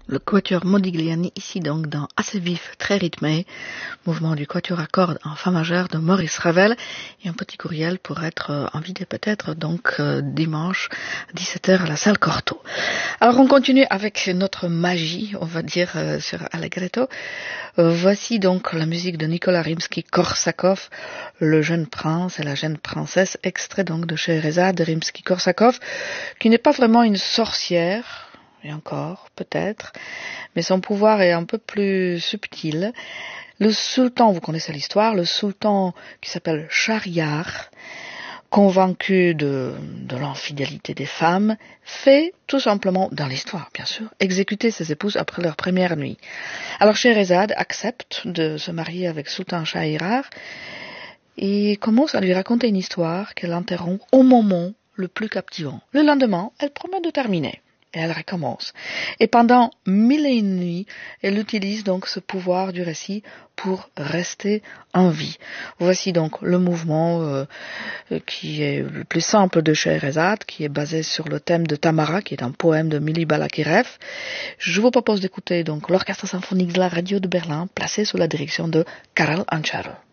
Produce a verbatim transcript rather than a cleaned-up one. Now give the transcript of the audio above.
Le quatuor Modigliani, ici donc dans Assez vif, très rythmé, mouvement du quatuor à cordes en fa majeur de Maurice Ravel, et un petit courriel pour être euh, invité peut-être donc euh, dimanche dix-sept heures à la salle Cortot. Alors on continue avec notre magie, on va dire, euh, sur Allegretto. Euh, voici donc la musique de Nicolas Rimsky-Korsakov, le jeune prince et la jeune princesse, extrait donc de Scheherazade de Rimsky-Korsakov, qui n'est pas vraiment une sorcière, et encore, peut-être, mais son pouvoir est un peu plus subtil. Le sultan, vous connaissez l'histoire, le sultan qui s'appelle Shahryar, convaincu de, de l'infidélité des femmes, fait tout simplement, dans l'histoire bien sûr, exécuter ses épouses après leur première nuit. Alors Scheherazade accepte de se marier avec sultan Shahryar et commence à lui raconter une histoire qu'elle interrompt au moment le plus captivant. Le lendemain, elle promet de terminer. Et elle recommence. Et pendant mille et une nuits, elle utilise donc ce pouvoir du récit pour rester en vie. Voici donc le mouvement euh, qui est le plus simple de Scheherazade, qui est basé sur le thème de Tamara, qui est un poème de Mili Balakirev. Je vous propose d'écouter donc l'orchestre symphonique de la radio de Berlin, placé sous la direction de Karel Anchar.